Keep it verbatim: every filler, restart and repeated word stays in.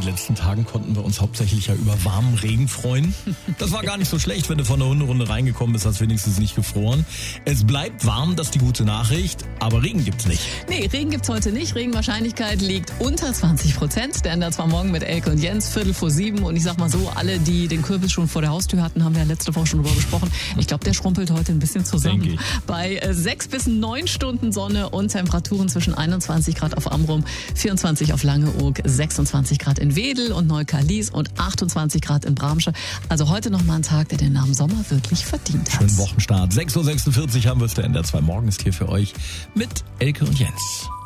letzten Tagen konnten wir uns hauptsächlich ja über warmen Regen freuen. Das war gar nicht so schlecht, wenn du von der Hunderunde reingekommen bist, hast wenigstens nicht gefroren. Es bleibt warm, das ist die gute Nachricht, aber Regen gibt's nicht. Nee, Regen gibt's heute nicht. Regenwahrscheinlichkeit liegt unter zwanzig Prozent. Der ändert zwar morgen mit Elke und Jens, Viertel vor sieben. Und ich sag mal so, alle, die den Kürbis schon vor der Haustür hatten, haben wir ja letzte Woche schon drüber gesprochen. Ich glaube, der schrumpelt heute ein bisschen zusammen. Bei äh, sechs bis neun Stunden Sonne und Temperaturen zwischen einundzwanzig Grad auf Amrum, vierundzwanzig auf Langeoog, sechsundzwanzig Grad in Wedel und Neukarlies und achtundzwanzig Grad in Bramsche. Also heute noch mal ein Tag, der den Namen Sommer wirklich verdient hat. Schönen Wochenstart. sechs Uhr sechsundvierzig haben wir es. Der N D R zwei Morgen ist hier für euch mit Elke und Jens.